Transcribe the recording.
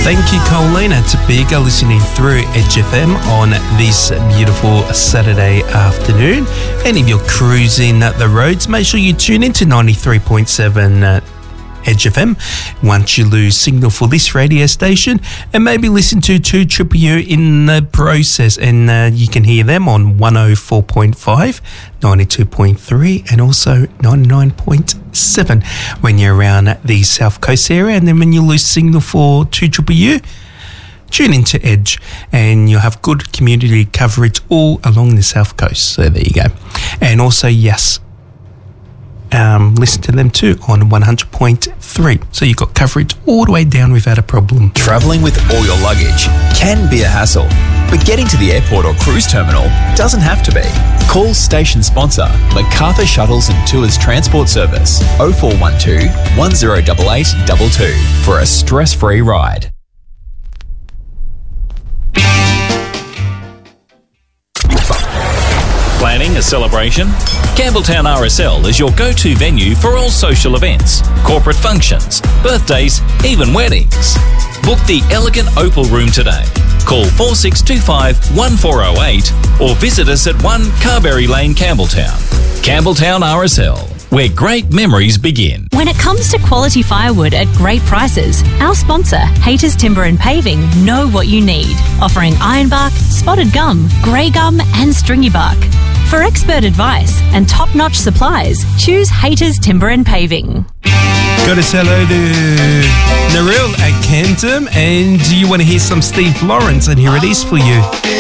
Thank you, Colleen. It's Bigger listening through Edge FM on this beautiful Saturday afternoon. And if you're cruising the roads, make sure you tune into 93.7 Edge FM once you lose signal for this radio station, and maybe listen to 2UU in the process, and you can hear them on 104.5, 92.3 and also 99.7 when you're around the South Coast area. And then when you lose signal for 2UU, tune into Edge and you'll have good community coverage all along the South Coast. So there you go. And also, yes, listen to them too on 100.3. So you've got coverage all the way down without a problem. Travelling with all your luggage can be a hassle, but getting to the airport or cruise terminal doesn't have to be. Call station sponsor MacArthur Shuttles and Tours Transport Service 0412 1088 22 for a stress-free ride. Planning a celebration? Campbelltown RSL is your go-to venue for all social events, corporate functions, birthdays, even weddings. Book the elegant Opal Room today. Call 4625 1408 or visit us at 1 Carberry Lane, Campbelltown. Campbelltown RSL, where great memories begin. When it comes to quality firewood at great prices, our sponsor, Haters Timber and Paving, know what you need, offering ironbark, spotted gum, grey gum and stringy bark. For expert advice and top-notch supplies, choose Haters Timber and Paving. Got to say hello to Naril at Canton, and do you want to hear some Steve Lawrence? And here it is for you.